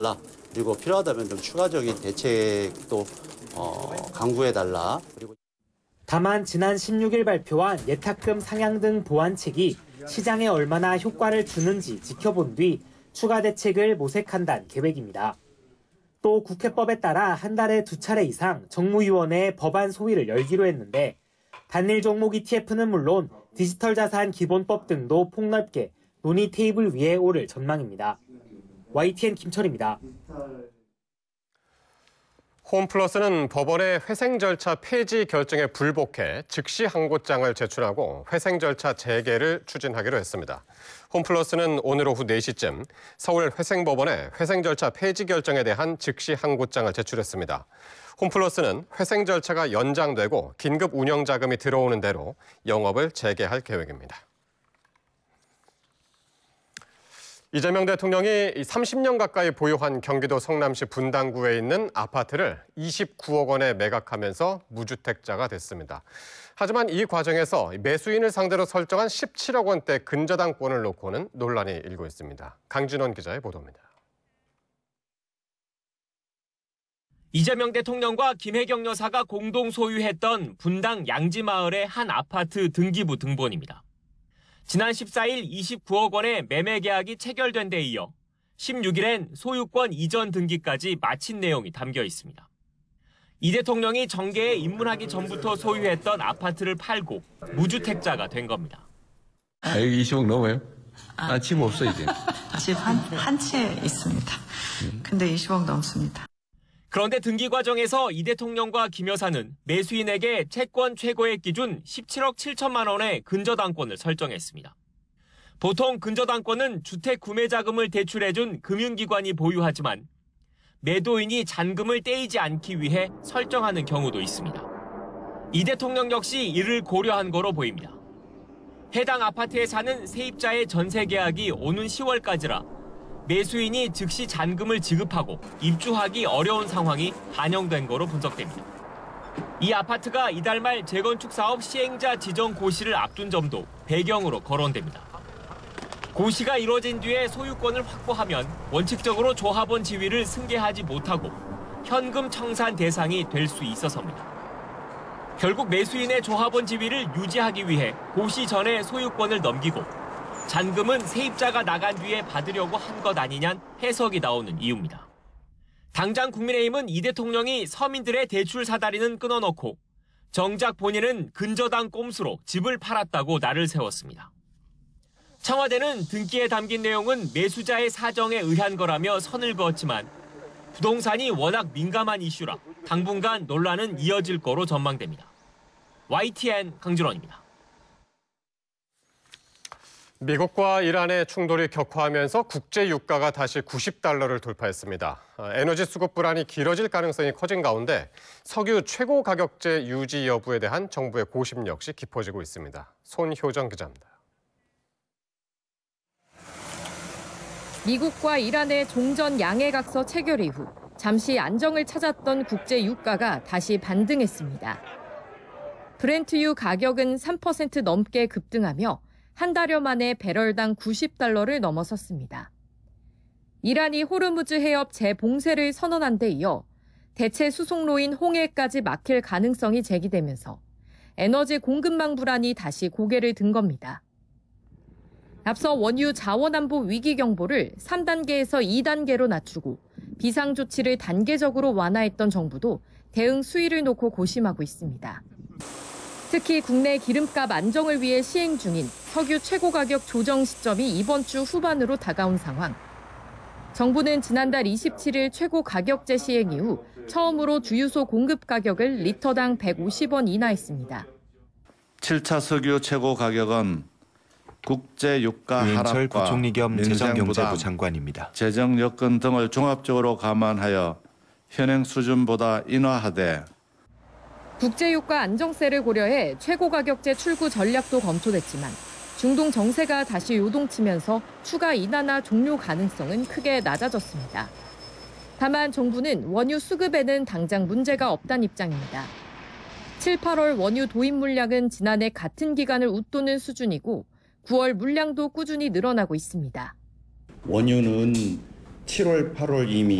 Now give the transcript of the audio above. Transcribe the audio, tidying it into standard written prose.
그리고 필요하다면 좀 추가적인 대책도 강구해달라. 그리고 다만 지난 16일 발표한 예탁금 상향 등 보완책이 시장에 얼마나 효과를 주는지 지켜본 뒤 추가 대책을 모색한다는 계획입니다. 또 국회법에 따라 한 달에 2차례 이상 정무위원회에 법안 소위를 열기로 했는데 단일 종목 ETF는 물론 디지털 자산 기본법 등도 폭넓게 논의 테이블 위에 오를 전망입니다. YTN 김철입니다. 홈플러스는 법원의 회생 절차 폐지 결정에 불복해 즉시 항고장을 제출하고 회생 절차 재개를 추진하기로 했습니다. 홈플러스는 오늘 오후 4시쯤 서울 회생법원에 회생 절차 폐지 결정에 대한 즉시 항고장을 제출했습니다. 홈플러스는 회생 절차가 연장되고 긴급 운영 자금이 들어오는 대로 영업을 재개할 계획입니다. 이재명 대통령이 30년 가까이 보유한 경기도 성남시 분당구에 있는 아파트를 29억 원에 매각하면서 무주택자가 됐습니다. 하지만 이 과정에서 매수인을 상대로 설정한 17억 원대 근저당권을 놓고는 논란이 일고 있습니다. 강진원 기자의 보도입니다. 이재명 대통령과 김혜경 여사가 공동 소유했던 분당 양지마을의 한 아파트 등기부 등본입니다. 지난 14일 29억 원의 매매 계약이 체결된 데 이어 16일엔 소유권 이전 등기까지 마친 내용이 담겨 있습니다. 이 대통령이 정계에 입문하기 전부터 소유했던 아파트를 팔고 무주택자가 된 겁니다. 여기 20억 넘어요? 집 없어 이제. 집 한 채 있습니다. 근데 20억 넘습니다. 그런데 등기 과정에서 이 대통령과 김 여사는 매수인에게 채권 최고액 기준 17억 7천만 원의 근저당권을 설정했습니다. 보통 근저당권은 주택 구매 자금을 대출해준 금융기관이 보유하지만 매도인이 잔금을 떼이지 않기 위해 설정하는 경우도 있습니다. 이 대통령 역시 이를 고려한 거로 보입니다. 해당 아파트에 사는 세입자의 전세 계약이 오는 10월까지라 매수인이 즉시 잔금을 지급하고 입주하기 어려운 상황이 반영된 거로 분석됩니다. 이 아파트가 이달 말 재건축 사업 시행자 지정 고시를 앞둔 점도 배경으로 거론됩니다. 고시가 이뤄진 뒤에 소유권을 확보하면 원칙적으로 조합원 지위를 승계하지 못하고 현금 청산 대상이 될 수 있어서입니다. 결국 매수인의 조합원 지위를 유지하기 위해 고시 전에 소유권을 넘기고 잔금은 세입자가 나간 뒤에 받으려고 한 것 아니냐는 해석이 나오는 이유입니다. 당장 국민의힘은 이 대통령이 서민들의 대출 사다리는 끊어놓고 정작 본인은 근저당 꼼수로 집을 팔았다고 날을 세웠습니다. 청와대는 등기에 담긴 내용은 매수자의 사정에 의한 거라며 선을 그었지만 부동산이 워낙 민감한 이슈라 당분간 논란은 이어질 거로 전망됩니다. YTN 강진원입니다. 미국과 이란의 충돌이 격화하면서 국제 유가가 다시 90달러를 돌파했습니다. 에너지 수급 불안이 길어질 가능성이 커진 가운데 석유 최고 가격제 유지 여부에 대한 정부의 고심 역시 깊어지고 있습니다. 손효정 기자입니다. 미국과 이란의 종전 양해각서 체결 이후 잠시 안정을 찾았던 국제 유가가 다시 반등했습니다. 브렌트유 가격은 3% 넘게 급등하며 한 달여 만에 배럴당 90달러를 넘어섰습니다. 이란이 호르무즈 해협 재봉쇄를 선언한 데 이어 대체 수송로인 홍해까지 막힐 가능성이 제기되면서 에너지 공급망 불안이 다시 고개를 든 겁니다. 앞서 원유 자원안보 위기 경보를 3단계에서 2단계로 낮추고 비상조치를 단계적으로 완화했던 정부도 대응 수위를 놓고 고심하고 있습니다. 특히 국내 기름값 안정을 위해 시행 중인 석유 최고 가격 조정 시점이 이번 주 후반으로 다가온 상황. 정부는 지난달 27일 최고 가격제 시행 이후 처음으로 주유소 공급 가격을 리터당 150원 인하했습니다. 7차 석유 최고 가격은 국제 유가 하락과 부총리 겸 재정경제부 부담, 장관입니다. 재정 여건 등을 종합적으로 감안하여 현행 수준보다 인하하되 국제유가 안정세를 고려해 최고가격제 출구 전략도 검토됐지만 중동 정세가 다시 요동치면서 추가 인하나 종료 가능성은 크게 낮아졌습니다. 다만 정부는 원유 수급에는 당장 문제가 없다는 입장입니다. 7, 8월 원유 도입 물량은 지난해 같은 기간을 웃도는 수준이고 9월 물량도 꾸준히 늘어나고 있습니다. 원유는 7월, 8월 이미